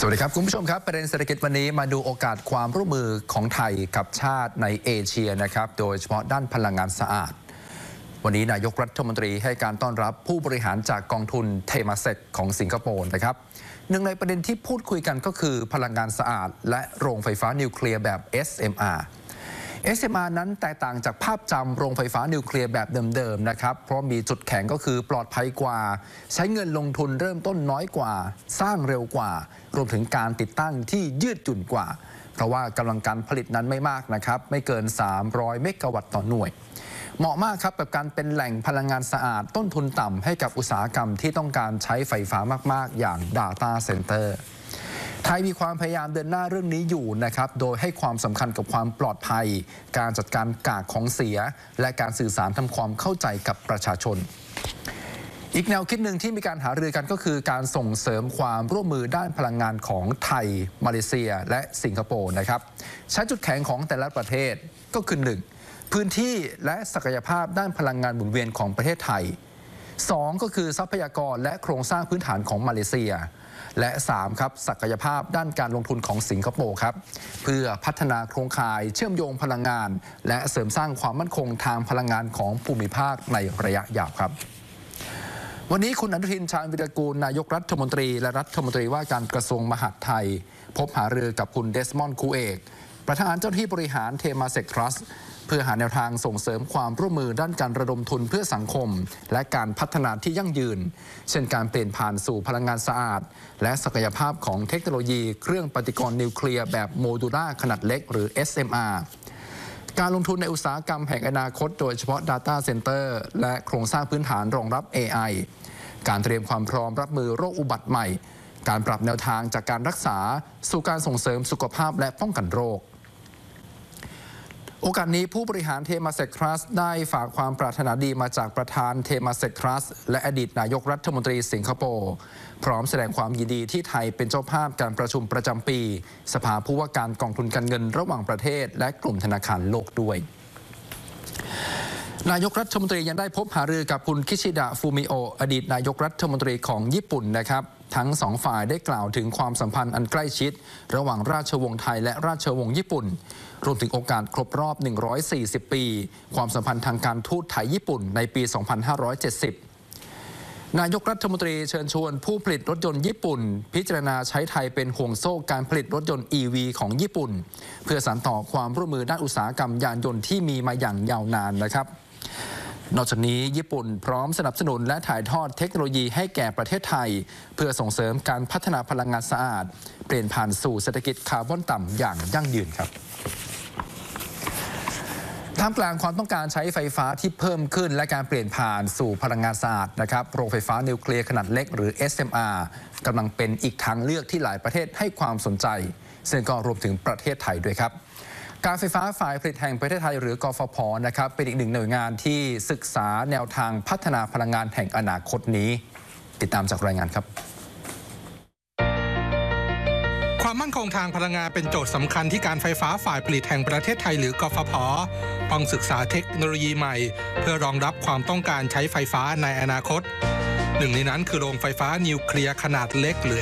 สวัสดีครับคุณผู้ชมครับประเด็นเศรษฐกิจวันนี้มาดูโอกาสความร่วมมือของไทยกับชาติในเอเชียนะครับโดยเฉพาะด้านพลังงานสะอาดวันนี้นายกรัฐมนตรีให้การต้อนรับผู้บริหารจากกองทุนเทมาเซกของสิงคโปร์นะครับหนึ่งในประเด็นที่พูดคุยกันก็คือพลังงานสะอาดและโรงไฟฟ้านิวเคลียร์แบบ SMR นั้นแตกต่างจากภาพจำโรงไฟฟ้านิวเคลียร์แบบเดิมๆนะครับเพราะมีจุดแข็งก็คือปลอดภัยกว่าใช้เงินลงทุนเริ่มต้นน้อยกว่าสร้างเร็วกว่ารวมถึงการติดตั้งที่ยืดหยุ่นกว่าเพราะว่ากำลังการผลิตนั้นไม่มากนะครับไม่เกิน300เมกะวัตต์ต่อหน่วยเหมาะมากครับกับการเป็นแหล่งพลังงานสะอาดต้นทุนต่ำให้กับอุตสาหกรรมที่ต้องการใช้ไฟฟ้ามากๆอย่าง Data Centerไทยมีความพยายามเดินหน้าเรื่องนี้อยู่นะครับโดยให้ความสำคัญกับความปลอดภัยการจัดการกากของเสียและการสื่อสารทำความเข้าใจกับประชาชนอีกแนวคิดหนึ่งที่มีการหารือกันก็คือการส่งเสริมความร่วมมือด้านพลังงานของไทยมาเลเซียและสิงคโปร์นะครับใช้จุดแข็งของแต่ละประเทศก็คือ 1. พื้นที่และศักยภาพด้านพลังงานหมุนเวียนของประเทศไทย 2. ก็คือทรัพยากรและโครงสร้างพื้นฐานของมาเลเซียและ 3. ครับศักยภาพด้านการลงทุนของสิงคโปร์ครับเพื่อพัฒนาโครงข่ายเชื่อมโยงพลังงานและเสริมสร้างความมั่นคงทางพลังงานของภูมิภาคในระยะยาวครับวันนี้คุณอนุทินชาญวิรากูลนายกรัฐมนตรีและรัฐมนตรีว่าการกระทรวงมหาดไทยพบหารือกับคุณเดสมอนด์ คูเอกประธานเจ้าหน้าที่บริหารเทมาเซกทรัสต์เพื่อหาแนวทางส่งเสริมความร่วมมือด้านการระดมทุนเพื่อสังคมและการพัฒนาที่ยั่งยืนเช่นการเปลี่ยนผ่านสู่พลังงานสะอาดและศักยภาพของเทคโนโลยีเครื่องปฏิกรณ์นิวเคลียร์แบบโมดูล่าขนาดเล็กหรือ SMR การลงทุนในอุตสาหกรรมแห่งอนาคตโดยเฉพาะ Data Center และโครงสร้างพื้นฐานรองรับ AI การเตรียมความพร้อมรับมือโรคอุบัติใหม่การปรับแนวทางจากการรักษาสู่การส่งเสริมสุขภาพและป้องกันโรคโอกาสนี้ผู้บริหารเทมาเซกทรัสต์ได้ฝากความปรารถนาดีมาจากประธานเทมาเซกทรัสต์และอดีตนายกรัฐมนตรีสิงคโปร์พร้อมแสดงความยินดีที่ไทยเป็นเจ้าภาพการประชุมประจำปีสภาผู้ว่าการกองทุนการเงินระหว่างประเทศและกลุ่มธนาคารโลกด้วยนายกรัฐมนตรียังได้พบหารือกับคุณคิชิดะฟูมิโออดีตนายกรัฐมนตรีของญี่ปุ่นนะครับทั้งสองฝ่ายได้กล่าวถึงความสัมพันธ์อันใกล้ชิดระหว่างราชวงศ์ไทยและราชวงศ์ญี่ปุ่นรวมถึงโอกาสครบรอบ140ปีความสัมพันธ์ทางการทูตไทยญี่ปุ่นในปี 2570 นายกรัฐมนตรีเชิญชวนผู้ผลิตรถยนต์ญี่ปุ่นพิจารณาใช้ไทยเป็นห่วงโซ่การผลิตรถยนต์ EV ของญี่ปุ่นเพื่อสานต่อความร่วมมือด้านอุตสาหกรรมยานยนต์ที่มีมาอย่างยาวนานนะครับนอกจากนี้ญี่ปุ่นพร้อมสนับสนุนและถ่ายทอดเทคโนโลยีให้แก่ประเทศไทยเพื่อส่งเสริมการพัฒนาพลังงานสะอาดเปลี่ยนผ่านสู่เศรษฐกิจคาร์บอนต่ำอย่างยั่งยืนครับท่ามกลางความต้องการใช้ไฟฟ้าที่เพิ่มขึ้นและการเปลี่ยนผ่านสู่พลังงานสะอาดนะครับโรงไฟฟ้านิวเคลียร์ขนาดเล็กหรือ SMR กำลังเป็นอีกทางเลือกที่หลายประเทศให้ความสนใจซึ่งก็รวมถึงประเทศไทยด้วยครับการไฟฟ้าฝ่ายผลิตแห่งประเทศไทยหรือกฟผ.นะครับเป็นอีกหนึ่งหน่วยงานที่ศึกษาแนวทางพัฒนาพลังงานแห่งอนาคตนี้ติดตามจากรายงานครับความมั่นคงทางพลังงานเป็นโจทย์สำคัญที่การไฟฟ้าฝ่ายผลิตแห่งประเทศไทยหรือกฟผ.ต้องศึกษาเทคโนโลยีใหม่เพื่อรองรับความต้องการใช้ไฟฟ้าในอนาคตหนึ่งในนั้นคือโรงไฟฟ้านิวเคลียร์ขนาดเล็กหรือ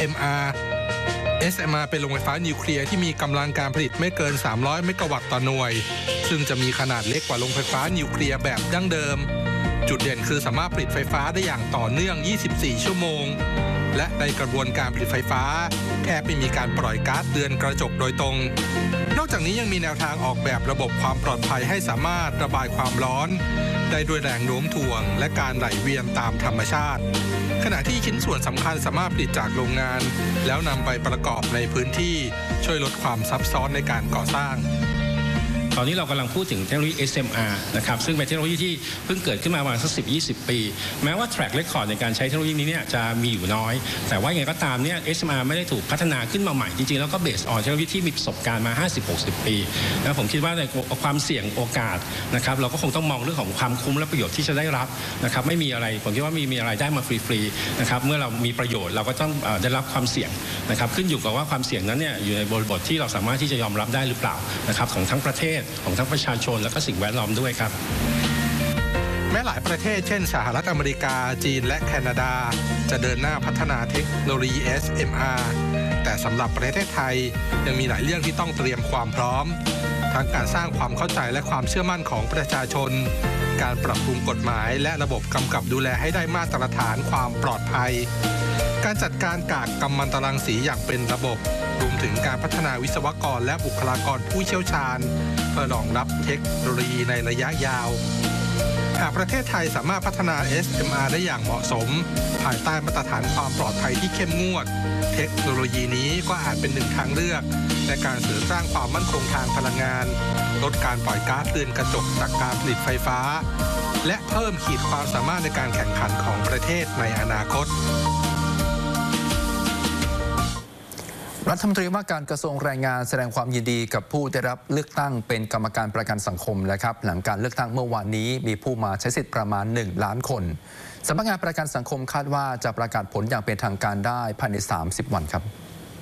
SMR เป็นโรงไฟฟ้านิวเคลียร์ที่มีกำลังการผลิตไม่เกิน300เมกะวัตต์ต่อหน่วยซึ่งจะมีขนาดเล็กกว่าโรงไฟฟ้านิวเคลียร์แบบดั้งเดิมจุดเด่นคือสามารถผลิตไฟฟ้าได้อย่างต่อเนื่อง24ชั่วโมงและในกระบวนการผลิตไฟฟ้าแทบไม่มีการปล่อยก๊าซเรือนกระจกโดยตรงนอกจากนี้ยังมีแนวทางออกแบบระบบความปลอดภัยให้สามารถระบายความร้อนได้ด้วยแรงโน้มถ่วงและการไหลเวียนตามธรรมชาติขณะที่ชิ้นส่วนสำคัญสามารถผลิตจากโรงงานแล้วนำไปประกอบในพื้นที่ช่วยลดความซับซ้อนในการก่อสร้างตอนนี้เรากำลังพูดถึงเทคโนโลยี SMR นะครับซึ่งเป็นเทคโนโลยีที่เพิ่งเกิดขึ้นมาประมาณสัก10-20 ปีแม้ว่า track record ในการใช้เทคโนโลยีนี้เนี่ยจะมีอยู่น้อยแต่ว่าอย่างไรก็ตามเนี่ย SMR ไม่ได้ถูกพัฒนาขึ้นมาใหม่จริงๆแล้วก็ based on เทคโนโลยีที่มีประสบการณ์มา 50-60 ปีนะผมคิดว่าในความเสี่ยงโอกาสนะครับเราก็คงต้องมองเรื่องของความคุ้มและประโยชน์ที่จะได้รับนะครับไม่มีอะไรผมคิดว่ามีอะไรได้มาฟรีๆนะครับเมื่อเรามีประโยชน์เราก็ต้องได้รับความเสี่ยงนะครับขึ้นอยู่กับว่าความเสี่ยงนั้นเนี่ยอยู่ในบริบทที่เราสามารถที่จะยอมรับได้หรือเปล่านะครับของทั้งประเทศของทั้งประชาชนและก็สิ่งแวดล้อมด้วยครับแม้หลายประเทศเช่นสหรัฐอเมริกาจีนและแคนาดาจะเดินหน้าพัฒนาเทคโนโลยี SMR แต่แต่สำหรับประเทศไทยยังมีหลายเรื่องที่ต้องเตรียมความพร้อมทั้งการสร้างความเข้าใจและความเชื่อมั่นของประชาชนการปรับปรุงกฎหมายและระบบกำกับดูแลให้ได้มาตรฐานความปลอดภัยการจัดการกากกัมมันตรังสีอย่างเป็นระบบรวมถึงการพัฒนาวิศวกรและบุคลากรผู้เชี่ยวชาญเพื่อรองรับเทคโนโลยีในระยะยาวหากประเทศไทยสามารถพัฒนา SMR ได้อย่างเหมาะสมภายใต้มาตรฐานความปลอดภัยที่เข้มงวดเทคโนโลยีนี้ก็อาจเป็นหนึ่งทางเลือกในการเสริมสร้างความมั่นคงทางพลังงานลดการปล่อยก๊าซเรือนกระจกจากการผลิตไฟฟ้าและเพิ่มขีดความสามารถในการแข่งขันของประเทศในอนาคตรัฐมนตรีว่าการกระทรวงแรงงานแสดงความยินดีกับผู้ได้รับเลือกตั้งเป็นกรรมการประกันสังคมนะครับหลังการเลือกตั้งเมื่อวานนี้มีผู้มาใช้สิทธิ์ประมาณ1 ล้านคนสำนักงานประกันสังคมคาดว่าจะประกาศผลอย่างเป็นทางการได้ภายใน30 วันครับ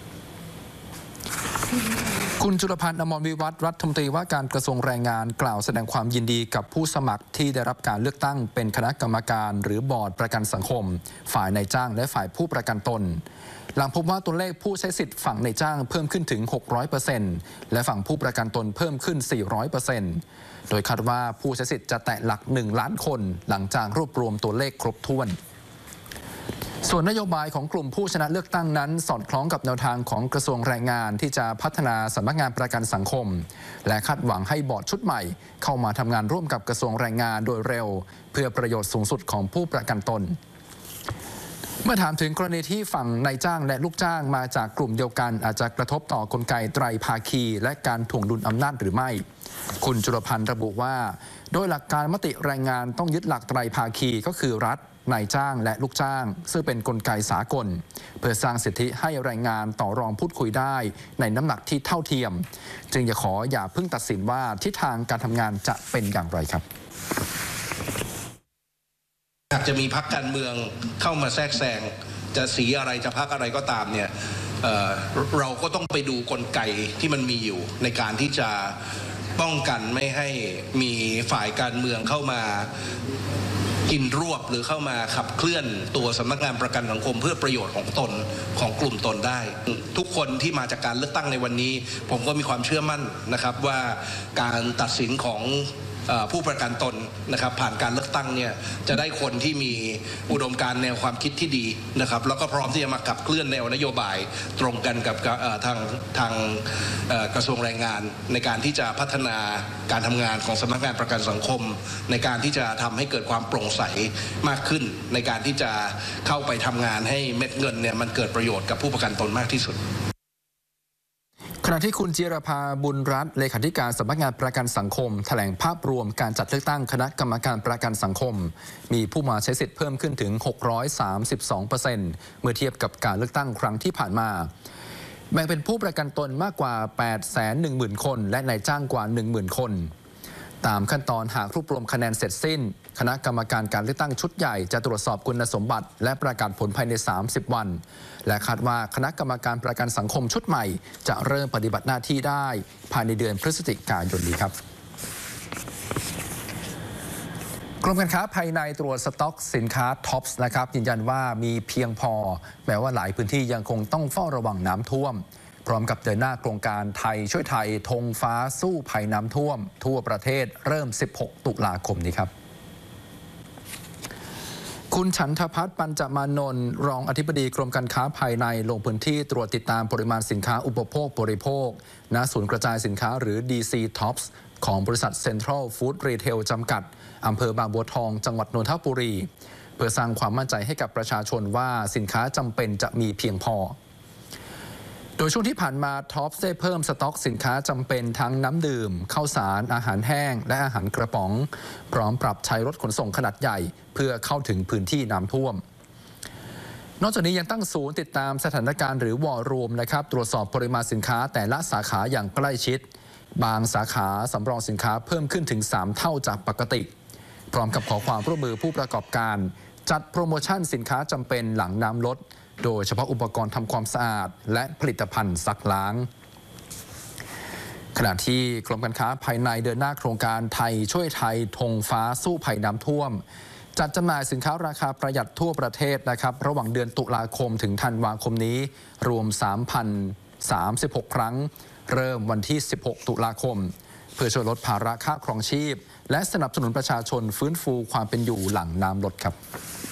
คุณจุลพันธ์ อมรวิวัฒน์ รัฐมนตรีว่าการกระทรวงแรงงานกล่าวแสดงความยินดีกับผู้สมัครที่ได้รับการเลือกตั้งเป็นคณะกรรมการหรือบอร์ดประกันสังคมฝ่ายนายจ้างและฝ่ายผู้ประกันตนหลังพบว่าตัวเลขผู้ใช้สิทธิ์ฝั่งนายจ้างเพิ่มขึ้นถึง 600% และฝั่งผู้ประกันตนเพิ่มขึ้น 400% โดยคาดว่าผู้ใช้สิทธิ์จะแตะหลัก1 ล้านคนหลังจากรวบรวมตัวเลขครบถ้วนส่วนนโยบายของกลุ่มผู้ชนะเลือกตั้งนั้นสอดคล้องกับแนวทางของกระทรวงแรงงานที่จะพัฒนาสำนักงานประกันสังคมและคาดหวังให้บอร์ดชุดใหม่เข้ามาทำงานร่วมกับกระทรวงแรงงานโดยเร็วเพื่อประโยชน์สูงสุดของผู้ประกันตนเมื่อถามถึงกรณีที่ฝั่งนายจ้างและลูกจ้างมาจากกลุ่มเดียวกันอาจจะกระทบต่อกลไกไตรภาคีและการถ่วงดุลอำนาจหรือไม่คุณจุลพันธ์ระบุว่าโดยหลักการมติแรงงานต้องยึดหลักไตรภาคีก็คือรัฐนายจ้างและลูกจ้างซึ่งเป็นกลไกสากลเพื่อสร้างสิทธิให้แรงงานต่อรองพูดคุยได้ในน้ำหนักที่เท่าเทียมจึงอย่าเพิ่งตัดสินว่าทิศทางการทำงานจะเป็นอย่างไรครับหากจะมีพรรคการเมืองเข้ามาแทรกแซงจะสีอะไรจะพรรคอะไรก็ตามเนี่ยเราก็ต้องไปดูกลไกที่มันมีอยู่ในการที่จะป้องกันไม่ให้มีฝ่ายการเมืองเข้ามากินรวบหรือเข้ามาขับเคลื่อนตัวสำนักงานประกันสังคมเพื่อประโยชน์ของตนของกลุ่มตนได้ทุกคนที่มาจากการเลือกตั้งในวันนี้ผมก็มีความเชื่อมั่นนะครับว่าการตัดสินของผู้ประกันตนนะครับผ่านการเลือกตั้งเนี่ยจะได้คนที่มีอุดมการณ์แนวความคิดที่ดีนะครับแล้วก็พร้อมที่จะมาขับเคลื่อนแนวนโยบายตรงกันกับทางกระทรวงแรงงานในการที่จะพัฒนาการทำงานของสำนักงานประกันสังคมในการที่จะทำให้เกิดความโปร่งใสมากขึ้นในการที่จะเข้าไปทำงานให้เม็ดเงินเนี่ยมันเกิดประโยชน์กับผู้ประกันตนมากที่สุดขณะที่คุณจิรภาบุญรัตน์เลขาธิการสำนักงานประกันสังคมแถลงภาพรวมการจัดเลือกตั้งคณะกรรมการประกันสังคมมีผู้มาใช้สิทธิ์เพิ่มขึ้นถึง 632% เมื่อเทียบกับการเลือกตั้งครั้งที่ผ่านมาแบ่งเป็นผู้ประกันตนมากกว่า 810,000 คนและนายจ้างกว่า 10,000 คนตามขั้นตอนหากรวบรวมคะแนนเสร็จสิ้นคณะกรรมการการเลือกตั้งชุดใหญ่จะตรวจสอบคุณสมบัติและประกาศผลภายใน30 วันและคาดว่าคณะกรรมการประกันสังคมชุดใหม่จะเริ่มปฏิบัติหน้าที่ได้ภายในเดือนพฤศจิกายนนี้ครับกรมการค้าภายในตรวจสต็อกสินค้าท็อปส์นะครับยืนยันว่ามีเพียงพอแม้ว่าหลายพื้นที่ยังคงต้องเฝ้าระวังน้ำท่วมพร้อมกับเดินหน้าโครงการไทยช่วยไทยธงฟ้าสู้ภัยน้ำท่วมทั่วประเทศเริ่ม16 ตุลาคมนี้ครับคุณฉันทภัทร ปัญจมานนท์รองอธิบดีกรมการค้าภายในลงพื้นที่ตรวจติดตามปริมาณสินค้าอุปโภคบริโภคณศูนย์กระจายสินค้าหรือ DC Tops ของบริษัท Central Food Retail จำกัดอำเภอบางบัวทองจังหวัดนนทบุรีเพื่อสร้างความมั่นใจให้กับประชาชนว่าสินค้าจำเป็นจะมีเพียงพอโดยช่วงที่ผ่านมาท็อปได้เพิ่มสต็อกสินค้าจำเป็นทั้งน้ำดื่มข้าวสารอาหารแห้งและอาหารกระป๋องพร้อมปรับใช้รถขนส่งขนาดใหญ่เพื่อเข้าถึงพื้นที่น้ำท่วมนอกจากนี้ยังตั้งศูนย์ติดตามสถานการณ์หรือวอร์รูมนะครับตรวจสอบปริมาณสินค้าแต่ละสาขาอย่างใกล้ชิดบางสาขาสำรองสินค้าเพิ่มขึ้นถึง3 เท่าจากปกติพร้อมกับขอความร่วมมือผู้ประกอบการจัดโปรโมชั่นสินค้าจำเป็นหลังน้ำลดโดยเฉพาะอุปกรณ์ทำความสะอาดและผลิตภัณฑ์ซักล้างขณะที่กรมการค้าภายในเดินหน้าโครงการไทยช่วยไทยธงฟ้าสู้ภัยน้ำท่วมจัดจำหน่ายสินค้าราคาประหยัดทั่วประเทศนะครับระหว่างเดือนตุลาคมถึงธันวาคมนี้รวม 3,036 ครั้งเริ่มวันที่ 16 ตุลาคมเพื่อช่วยลดภาระค่าครองชีพและสนับสนุนประชาชนฟื้นฟูความเป็นอยู่หลังน้ำลดครับ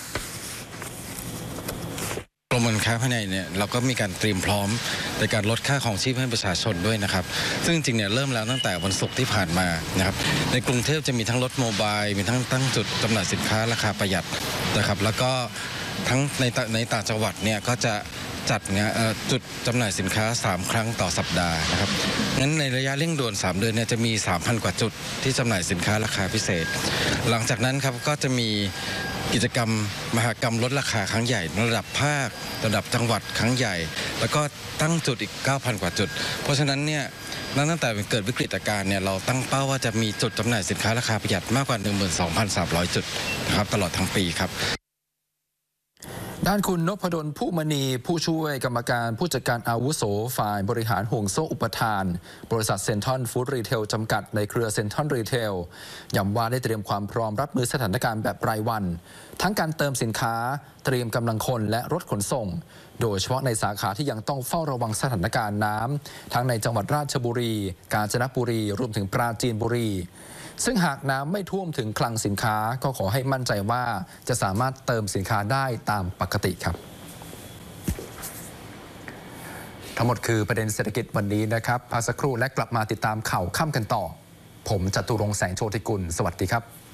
กรมการค้าภายในเนี่ยเราก็มีการเตรียมพร้อมในการลดค่าของชีพให้ประชาชนด้วยนะครับซึ่งจริงๆเนี่ยเริ่มแล้วตั้งแต่วันศุกร์ที่ผ่านมานะครับในกรุงเทพจะมีทั้งรถโมบายมีทั้งตั้งจุดจำหน่ายสินค้าราคาประหยัดนะครับแล้วก็ทั้งในต่างจังหวัดเนี่ยก็จะจัดจุดจำหน่ายสินค้า3ครั้งต่อสัปดาห์นะครับงั้นในระยะเร่งด่วน3เดือนเนี่ยจะมี 3,000 กว่าจุดที่จำหน่ายสินค้าราคาพิเศษหลังจากนั้นครับก็จะมีกิจกรรมมหกรรมลดราคาครั้งใหญ่ระดับภาคระดับจังหวัดครั้งใหญ่แล้วก็ตั้งจุดอีก 9,000 กว่าจุดเพราะฉะนั้นเนี่ยตั้งแต่เกิดวิกฤตการณ์เนี่ยเราตั้งเป้าว่าจะมีจุดจำหน่ายสินค้าราคาประหยัดมากกว่า 12,300 จุดนะครับตลอดทั้งปีครับด้านคุณนพดลผู้มณีผู้ช่วยกรรมการผู้จัดการอาวุโสฝ่ายบริหารห่วงโซ่อุปทานบริษัทเซ็นทรัลฟู้ดรีเทลจำกัดในเครือเซ็นทรัลรีเทลย้ำว่าได้เตรียมความพร้อมรับมือสถานการณ์แบบรายวันทั้งการเติมสินค้าเตรียมกำลังคนและรถขนส่งโดยเฉพาะในสาขาที่ยังต้องเฝ้าระวังสถานการณ์น้ำทั้งในจังหวัดราชบุรีกาญจนบุรีรวมถึงปราจีนบุรีซึ่งหากน้ำไม่ท่วมถึงคลังสินค้าก็ขอให้มั่นใจว่าจะสามารถเติมสินค้าได้ตามปกติครับทั้งหมดคือประเด็นเศรษฐกิจวันนี้นะครับพักสักครู่และกลับมาติดตามข่าวค่ำกันต่อผมจตุรงค์แสงโชติกุลสวัสดีครับ